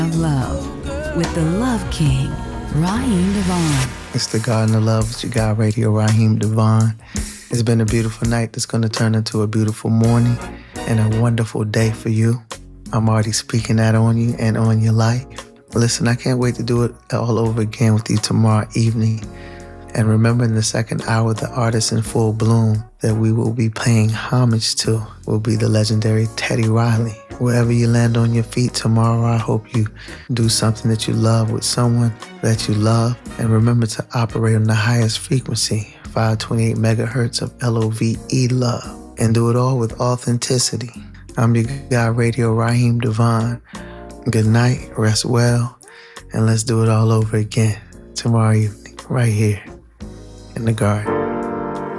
of Love with the Love King, Raheem Devon. It's the Garden of Love with your guy, Radio Raheem Devon. It's been a beautiful night that's going to turn into a beautiful morning and a wonderful day for you. I'm already speaking that on you and on your life. Listen, I can't wait to do it all over again with you tomorrow evening. And remember, in the second hour, the artist in full bloom that we will be paying homage to will be the legendary Teddy Riley. Wherever you land on your feet tomorrow, I hope you do something that you love with someone that you love. And remember to operate on the highest frequency, 528 megahertz of LOVE love. And do it all with authenticity. I'm your guy, Radio Raheem Devon. Good night, rest well, and let's do it all over again tomorrow evening, right here in the garden.